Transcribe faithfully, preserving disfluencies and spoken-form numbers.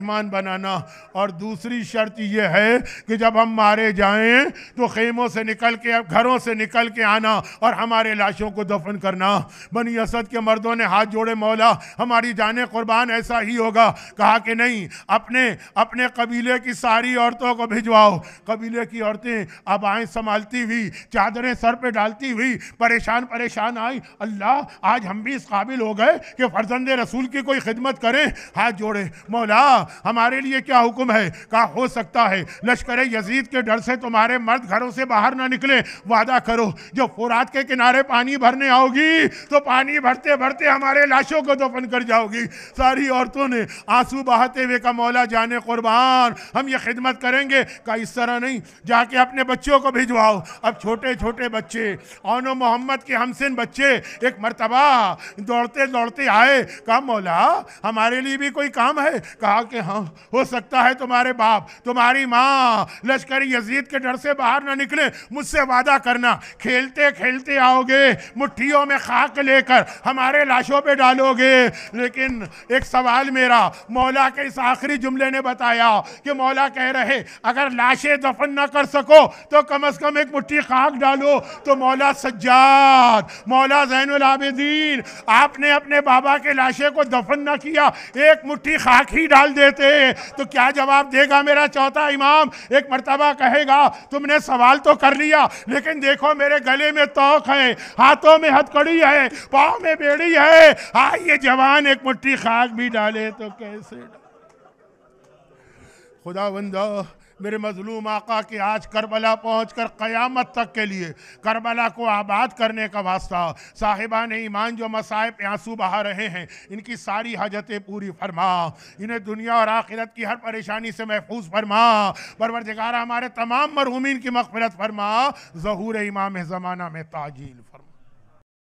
मान बनाना। और दूसरी शर्त यह है कि जब हम मारे जाएं तो खेमों से निकल के, घरों से निकल के आना और हमारे लाशों को दफन करना। बनी असद के मर्दों ने हाथ जोड़े, मौला हमारी जाने कुर्बान ऐसा ही होगा। कहा कि नहीं, अपने अपने कबीले की सारी औरतों को भिजवाओ। कबीले की औरतें आबाएं संभालती हुई, चादरें सर पे डालती हुई परेशान परेशान आई, अल्लाह आज हम भी इस काबिल हो गए कि फर्जंदे रसूल की कोई खिदमत करें। हाथ जोड़े, मौला हमारे लिए क्या हुक्म है? कहा हो सकता है लश्कर यजीद के डर से तुम्हारे मर्द घरों से बाहर ना निकले। वादा करो जो फुरात के किनारे पानी भरने आओगी तो पानी भरते भरते हमारे लाशों को दफन कर जाओगी। सारी औरतों ने आंसू बहाते हुए कहा मौला जाने कुर्बान हम ये खिदमत करेंगे। कहा इस तरह नहीं, जाके अपने बच्चों को भिजवाओ। अब छोटे छोटे बच्चे, औनो मोहम्मद के हमसिन बच्चे एक मर्तबा दौड़ते दौड़ते आए। कहा मौला हमारे लिए भी कोई काम है? कहा कि हाँ, हो सकता है तुम्हारे बाप तुम्हारी माँ लश्कर यजीद के डर से बाहर ना निकले। मुझसे वादा करना खेलते खेलते आओगे, मुट्ठियों में खाक लेकर हमारे लाशों पे डालोगे। लेकिन एक सवाल मेरा, मौला के इस आखिरी जुमले ने बताया कि मौला कह रहे अगर लाशें दफन ना कर सको तो कम से कम एक मुट्ठी खाक डालो। तो मौला सज्जाद, मौला ज़ैनुल आबिदीन, आपने अपने बाबा के लाशे को दफन ना किया, एक मुट्ठी खाक ही डाल देते तो क्या जवाब देगा मेरा चौथा इमाम? एक मर्तबा कहेगा तुमने सवाल तो कर लिया लेकिन देखो मेरे गले में तौक है, हाथों में हथकड़ी है, पाँव में बेड़ी है। हाँ ये जवान एक मुट्ठी खाक भी डाले तो कैसे? खुदावंदा मेरे मजलूम आका के आज करबला पहुंचकर क़यामत तक के लिए करबला को आबाद करने का वास्ता साहिबान ईमान जो मसाइब पे आंसू बहा रहे हैं इनकी सारी हाजतें पूरी फरमा, इन्हें दुनिया और आखिरत की हर परेशानी से महफूज फरमा। परवरदिगार हमारे तमाम मरहूमीन की मग़फ़िरत फरमा, ज़हूर इमाम ज़माना में ताजील फरमा।